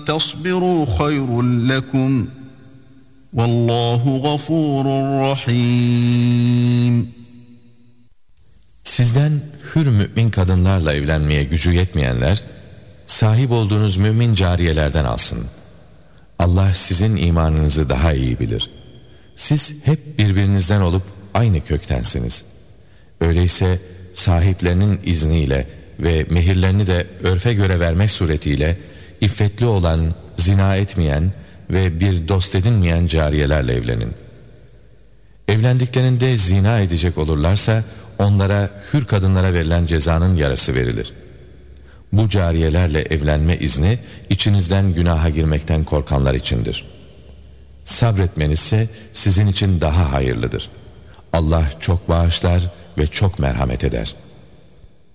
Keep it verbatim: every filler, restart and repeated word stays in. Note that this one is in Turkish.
تَصْبِرُوا خَيْرٌ لَكُمْ وَاللّٰهُ غَفُورٌ رَحِيمٌ. Sizden hür mümin kadınlarla evlenmeye gücü yetmeyenler, sahip olduğunuz mümin cariyelerden alsın. Allah sizin imanınızı daha iyi bilir. Siz hep birbirinizden olup aynı köktensiniz. Öyleyse sahiplerinin izniyle ve mehirlerini de örfe göre vermek suretiyle iffetli olan, zina etmeyen ve bir dost edinmeyen cariyelerle evlenin. Evlendiklerinde zina edecek olurlarsa onlara hür kadınlara verilen cezanın yarısı verilir. Bu cariyelerle evlenme izni içinizden günaha girmekten korkanlar içindir. Sabretmeniz ise sizin için daha hayırlıdır. Allah çok bağışlar ve çok merhamet eder.